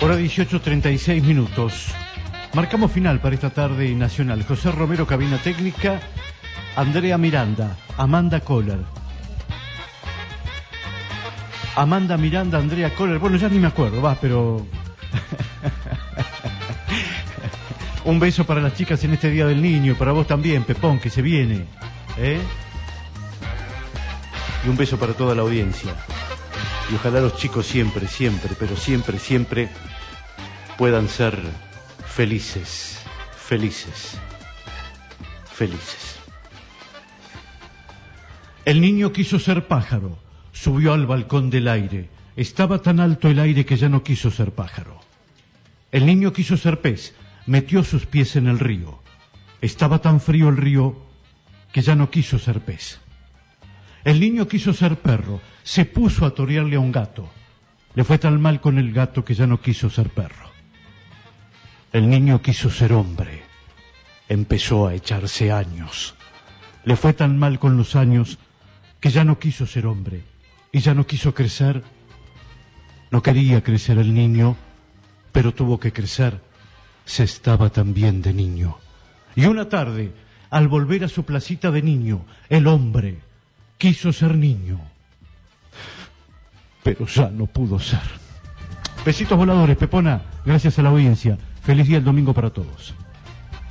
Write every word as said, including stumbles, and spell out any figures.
Hora dieciocho treinta y seis minutos. Marcamos final para esta tarde nacional. José Romero, cabina técnica. Andrea Miranda, Amanda Kohler. Amanda Miranda, Andrea Kohler. Bueno, ya ni me acuerdo, va, pero... Un beso para las chicas en este Día del Niño y para vos también, Pepón, que se viene. ¿eh? Y un beso para toda la audiencia. Y ojalá los chicos siempre, siempre, pero siempre, siempre puedan ser felices, felices, felices. El niño quiso ser pájaro, subió al balcón del aire. Estaba tan alto el aire que ya no quiso ser pájaro. El niño quiso ser pez, metió sus pies en el río. Estaba tan frío el río que ya no quiso ser pez. El niño quiso ser perro, se puso a torearle a un gato. Le fue tan mal con el gato que ya no quiso ser perro. El niño quiso ser hombre, empezó a echarse años. Le fue tan mal con los años que ya no quiso ser hombre y ya no quiso crecer. No quería crecer el niño, pero tuvo que crecer. Se estaba también de niño. Y una tarde, al volver a su placita de niño, el hombre quiso ser niño, pero ya no pudo ser. Besitos voladores, Pepona. Gracias a la audiencia. Feliz día el domingo para todos.